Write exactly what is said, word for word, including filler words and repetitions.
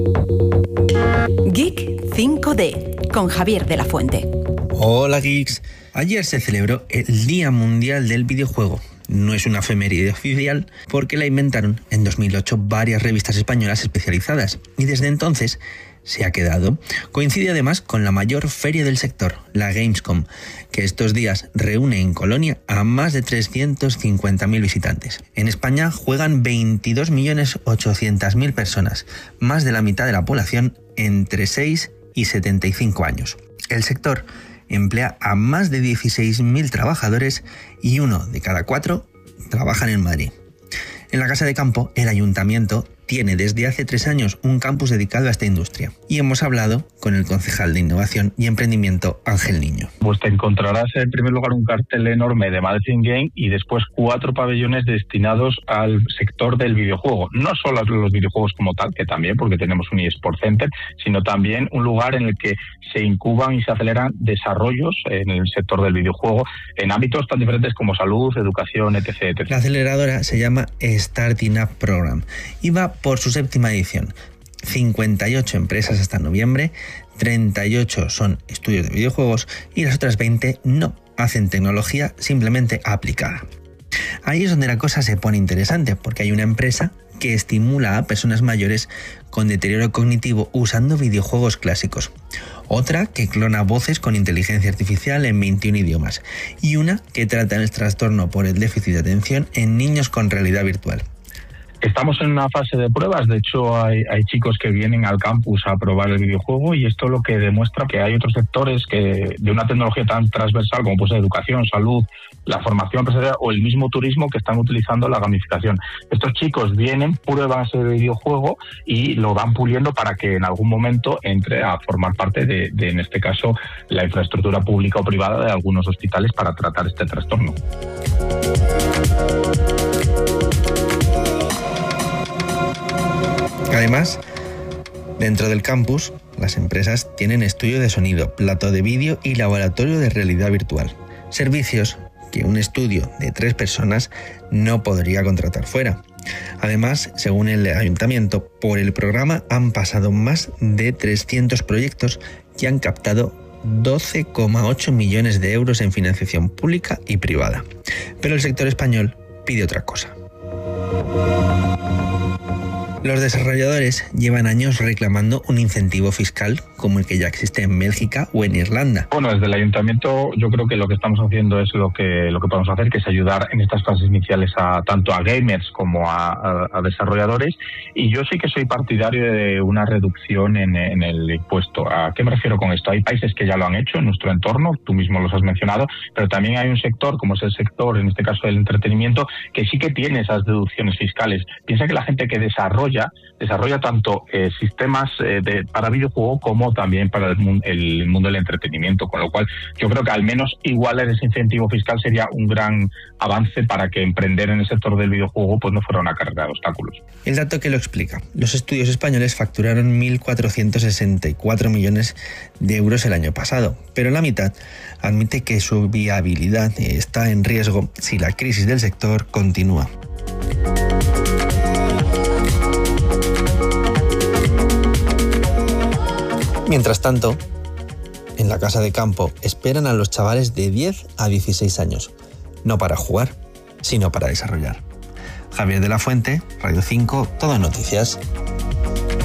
Geek cinco D con Javier de la Fuente. Hola geeks. Ayer se celebró el Día Mundial del Videojuego. No es una efeméride oficial porque la inventaron en dos mil ocho varias revistas españolas especializadas y desde entonces se ha quedado. Coincide además con la mayor feria del sector, la Gamescom, que estos días reúne en Colonia a más de trescientos cincuenta mil visitantes. En España juegan veintidós millones ochocientas mil personas, más de la mitad de la población entre seis y setenta y cinco años. El sector emplea a más de dieciséis mil trabajadores y uno de cada cuatro trabajan en Madrid. En la Casa de Campo, el Ayuntamiento tiene desde hace tres años un campus dedicado a esta industria y hemos hablado con el concejal de Innovación y Emprendimiento, Ángel Niño. Pues te encontrarás en primer lugar un cartel enorme de Madrid in Game y después cuatro pabellones destinados al sector del videojuego. No solo a los videojuegos como tal, que también, porque tenemos un eSport Center, sino también un lugar en el que se incuban y se aceleran desarrollos en el sector del videojuego en ámbitos tan diferentes como salud, educación, etcétera, etcétera. La aceleradora se llama Starting Up Program y va por su séptima edición. cincuenta y ocho empresas hasta noviembre, treinta y ocho son estudios de videojuegos y las otras veinte no, hacen tecnología simplemente aplicada. Ahí es donde la cosa se pone interesante, porque hay una empresa que estimula a personas mayores con deterioro cognitivo usando videojuegos clásicos, otra que clona voces con inteligencia artificial en veintiún idiomas y una que trata el trastorno por el déficit de atención en niños con realidad virtual. Estamos en una fase de pruebas, de hecho hay, hay chicos que vienen al campus a probar el videojuego y esto lo que demuestra que hay otros sectores que de una tecnología tan transversal como pues educación, salud, la formación empresarial o el mismo turismo que están utilizando la gamificación. Estos chicos vienen, prueban ese videojuego y lo van puliendo para que en algún momento entre a formar parte de, de en este caso, la infraestructura pública o privada de algunos hospitales para tratar este trastorno. Además, dentro del campus, las empresas tienen estudio de sonido, plató de vídeo y laboratorio de realidad virtual. Servicios que un estudio de tres personas no podría contratar fuera. Además, según el ayuntamiento, por el programa han pasado más de trescientos proyectos que han captado doce coma ocho millones de euros en financiación pública y privada. Pero el sector español pide otra cosa. Los desarrolladores llevan años reclamando un incentivo fiscal como el que ya existe en Bélgica o en Irlanda. Bueno, desde el ayuntamiento yo creo que lo que estamos haciendo es lo que lo que podemos hacer, que es ayudar en estas fases iniciales a tanto a gamers como a, a, a desarrolladores. Y yo sí que soy partidario de una reducción en, en el impuesto. ¿A qué me refiero con esto? Hay países que ya lo han hecho en nuestro entorno, tú mismo los has mencionado, pero también hay un sector, como es el sector, en este caso del entretenimiento, que sí que tiene esas deducciones fiscales. Piensa que la gente que desarrolla desarrolla tanto eh, sistemas eh, de, para videojuego como también para el mundo, el mundo del entretenimiento, con lo cual yo creo que al menos igualar ese incentivo fiscal sería un gran avance para que emprender en el sector del videojuego pues no fuera una carrera de obstáculos. El dato que lo explica: los estudios españoles facturaron mil cuatrocientos sesenta y cuatro millones de euros el año pasado, pero la mitad admite que su viabilidad está en riesgo si la crisis del sector continúa. Mientras tanto, en la Casa de Campo esperan a los chavales de diez a dieciséis años, no para jugar, sino para desarrollar. Javier de la Fuente, Radio cinco, Todo Noticias.